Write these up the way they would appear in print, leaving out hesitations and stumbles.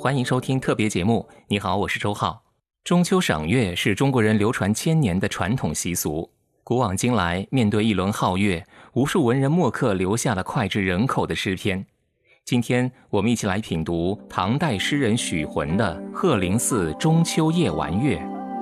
欢迎收听特别节目。你好，我是周浩。中秋赏月是中国人流传千年的传统习俗。古往今来，面对一轮皓月，无数文人墨客留下了脍炙人口的诗篇。今天我们一起来品读唐代诗人许浑的《鹤林寺中秋夜玩月》。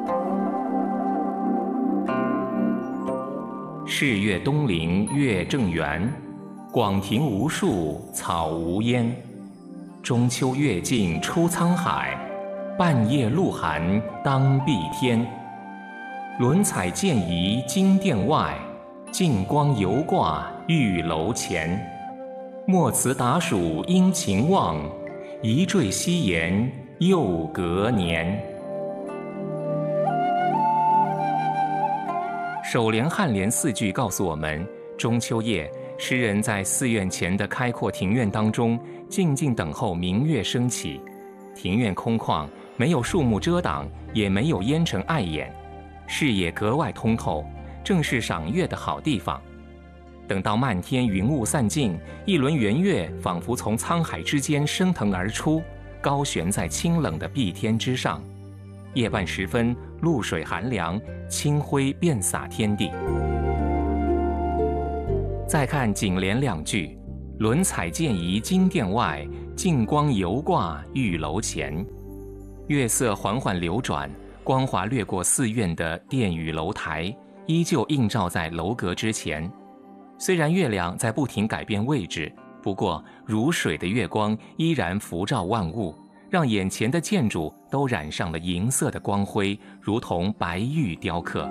是月东林月正圆，广庭无树草无烟。中秋月尽出沧海，半夜露寒当碧天。轮彩渐移金殿外，镜光犹挂玉楼前。莫辞达暑殷勤望，一坠西岩又隔年。首联颔联四句告诉我们，中秋夜，诗人在寺院前的开阔庭院当中，静静等候明月升起。庭院空旷，没有树木遮挡，也没有烟尘碍眼，视野格外通透，正是赏月的好地方。等到漫天云雾散尽，一轮圆月仿佛从沧海之间升腾而出，高悬在清冷的碧天之上。夜半时分，露水寒凉，清辉遍洒天地。再看颈联两句，轮彩渐移金殿外，镜光犹挂玉楼前。月色缓缓流转，光华掠过寺院的殿宇楼台，依旧映照在楼阁之前。虽然月亮在不停改变位置，不过如水的月光依然浮照万物，让眼前的建筑都染上了银色的光辉，如同白玉雕刻。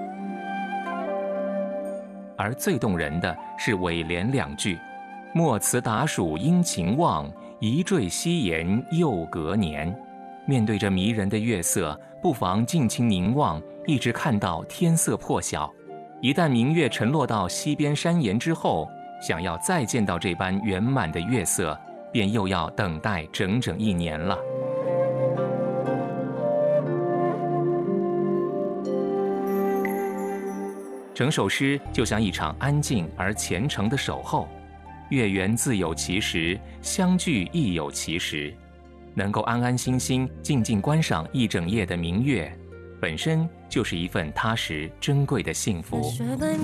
而最动人的是尾联两句，莫辞达暑殷勤望，一坠西岩又隔年。面对着迷人的月色，不妨静情凝望，一直看到天色破晓。一旦明月沉落到西边山岩之后，想要再见到这般圆满的月色，便又要等待整整1年了。整首诗就像一场安静而虔诚的守候，月圆自有其时，相聚亦有其时。能够安安心心静静观赏一整夜的明月，本身就是一份踏实珍贵的幸福。